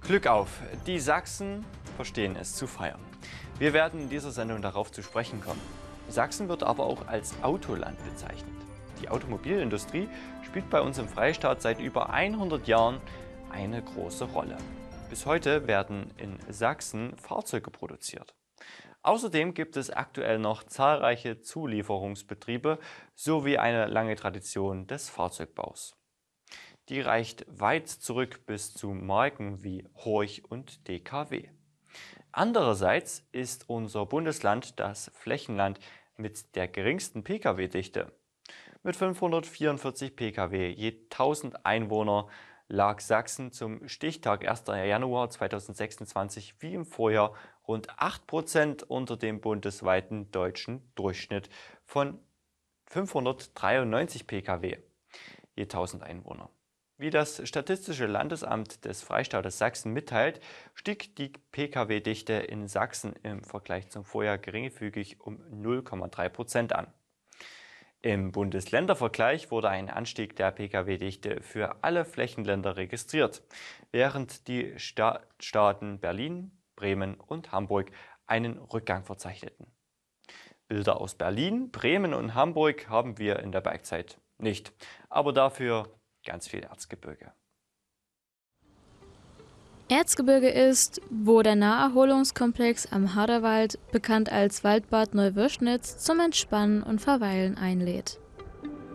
Glück auf, die Sachsen verstehen es zu feiern. Wir werden in dieser Sendung darauf zu sprechen kommen. Sachsen wird aber auch als Autoland bezeichnet. Die Automobilindustrie spielt bei uns im Freistaat seit über 100 Jahren eine große Rolle. Bis heute werden in Sachsen Fahrzeuge produziert. Außerdem gibt es aktuell noch zahlreiche Zulieferungsbetriebe sowie eine lange Tradition des Fahrzeugbaus. Die reicht weit zurück bis zu Marken wie Horch und DKW. Andererseits ist unser Bundesland das Flächenland mit der geringsten Pkw-Dichte. Mit 544 Pkw je 1000 Einwohner lag Sachsen zum Stichtag 1. Januar 2026 wie im Vorjahr rund 8% unter dem bundesweiten deutschen Durchschnitt von 593 Pkw je 1000 Einwohner. Wie das Statistische Landesamt des Freistaates Sachsen mitteilt, stieg die Pkw-Dichte in Sachsen im Vergleich zum Vorjahr geringfügig um 0,3% an. Im Bundesländervergleich wurde ein Anstieg der Pkw-Dichte für alle Flächenländer registriert, während die Staaten Berlin, Bremen und Hamburg einen Rückgang verzeichneten. Bilder aus Berlin, Bremen und Hamburg haben wir in der Bergzeit nicht, aber dafür ganz viel Erzgebirge. Erzgebirge ist, wo der Naherholungskomplex am Harderwald, bekannt als Waldbad Neuwirschnitz, zum Entspannen und Verweilen einlädt.